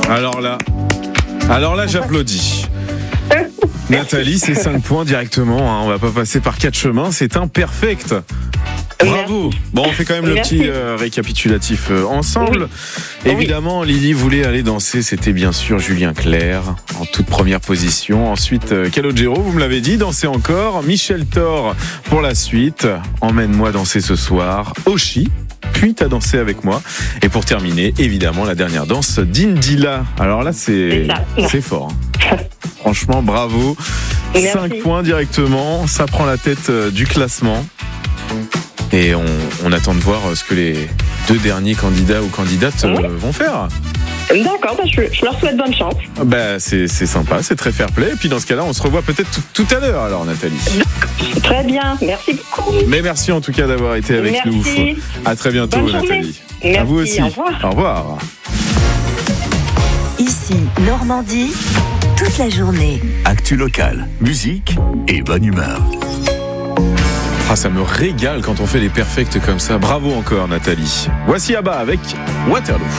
Alors là, j'applaudis. Nathalie, c'est 5 points directement. Hein. On va pas passer par 4 chemins. C'est un perfect. Bravo. Bon, on fait quand même le petit récapitulatif ensemble. Oui. Évidemment, Lily voulait aller danser. C'était bien sûr Julien Clerc en toute première position. Ensuite, Calogero, vous me l'avez dit, danser encore. Michel Thor pour la suite. Emmène-moi danser ce soir. Oshi. Puis t'as dansé avec moi. Et pour terminer, évidemment, la dernière danse d'Indila. Alors là, c'est fort. Hein. Franchement, bravo. Merci. 5 points directement. Ça prend la tête du classement. Et on attend de voir ce que les 2 derniers candidats ou candidates vont faire. D'accord, je leur souhaite bonne chance. C'est sympa, c'est très fair play. Et puis dans ce cas-là, on se revoit peut-être tout à l'heure alors, Nathalie. Très bien, merci beaucoup. Mais merci en tout cas d'avoir été avec nous. À très bientôt, bonne journée. Nathalie. Merci, à vous aussi. au revoir. Au revoir. Ici, Normandie, toute la journée. Actu locale, musique et bonne humeur. Ah, ça me régale quand on fait les perfects comme ça. Bravo encore, Nathalie. Voici Abba avec Waterloo.